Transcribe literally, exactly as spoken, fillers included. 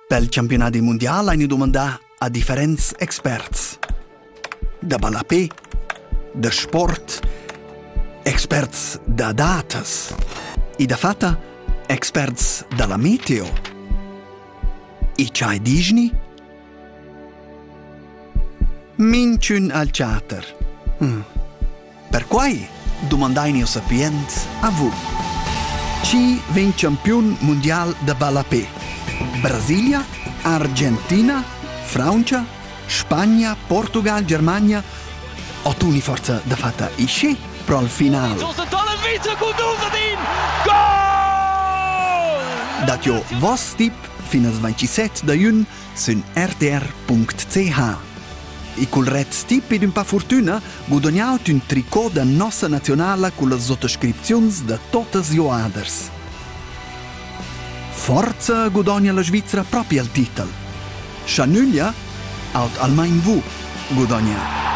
Pel campionati mondial hai domandà a differents experts. Da balapé, da sport, experts da datas e da fatta experts dalla meteo. E c'hai Disney? Minciun al chatter. Hmm. Per quai domandai neo sapiens a vu. Chi ven campion mondial da balapé? Brasilia, Argentina, Francia, Spagna, Portugal, Germania. O tu ni forza da fatta isce pro al final. Dat jo vos tip fino al ventisette da jun sun r t r punct c h. E col red tip ed un pa fortuna guadagnaut un tricot da nossa nazionala con le sottoscripzions da totes joaders. Forza guadagna la Svizzera proprio al titel. Scianuglia aut almain vu guadagna.